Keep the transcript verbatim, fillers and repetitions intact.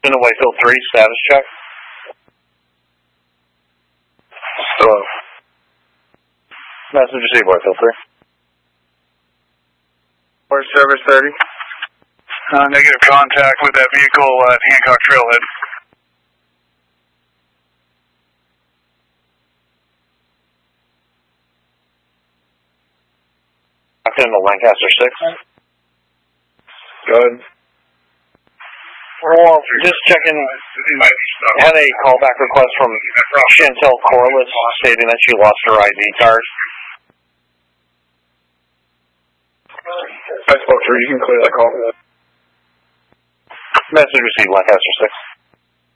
Houston to Whitefield three, status check. Hello. Message received, Whitefield three. Or service thirty. Uh, negative contact with that vehicle at Hancock Trailhead. Back into Lancaster six. Go ahead. Well, just checking. Had a callback request from Chantel Corliss stating that she lost her I D card. I spoke to her. You can clear that call. Message received, Lancaster six.